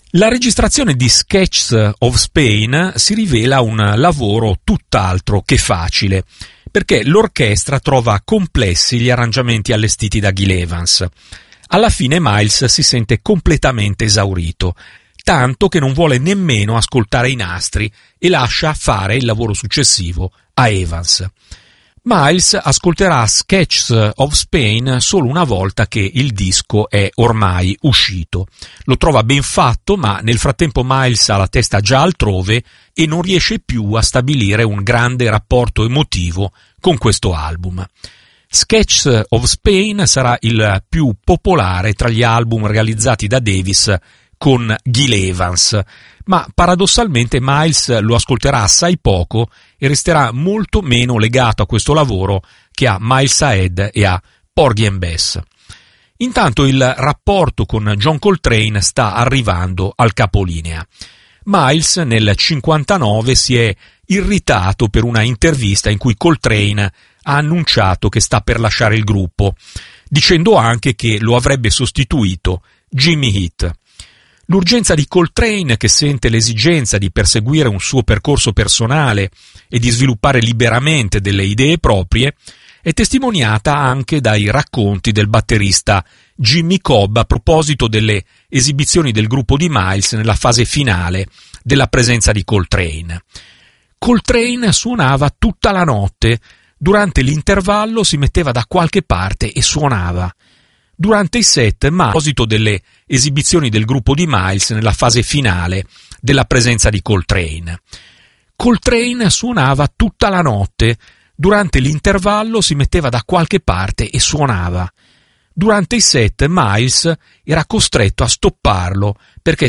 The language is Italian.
La registrazione di Sketches of Spain si rivela un lavoro tutt'altro che facile, perché l'orchestra trova complessi gli arrangiamenti allestiti da Gil Evans. Alla fine Miles si sente completamente esaurito, tanto che non vuole nemmeno ascoltare i nastri e lascia fare il lavoro successivo a Evans. Miles ascolterà Sketches of Spain solo una volta che il disco è ormai uscito. Lo trova ben fatto, ma nel frattempo Miles ha la testa già altrove e non riesce più a stabilire un grande rapporto emotivo con questo album. Sketches of Spain sarà il più popolare tra gli album realizzati da Davis con Gil Evans, ma paradossalmente Miles lo ascolterà assai poco e resterà molto meno legato a questo lavoro che a Miles Ahead e a Porgy and Bess. Intanto il rapporto con John Coltrane sta arrivando al capolinea. Miles nel 59 si è irritato per una intervista in cui Coltrane ha annunciato che sta per lasciare il gruppo, dicendo anche che lo avrebbe sostituito Jimmy Heath. L'urgenza di Coltrane, che sente l'esigenza di perseguire un suo percorso personale e di sviluppare liberamente delle idee proprie, è testimoniata anche dai racconti del batterista Jimmy Cobb a proposito delle esibizioni del gruppo di Miles nella fase finale della presenza di Coltrane. Coltrane suonava tutta la notte, durante l'intervallo si metteva da qualche parte e suonava. Durante i set, ma a proposito delle esibizioni del gruppo di Miles nella fase finale della presenza di Coltrane. Coltrane suonava tutta la notte, durante l'intervallo si metteva da qualche parte e suonava. Durante i set, Miles era costretto a stopparlo perché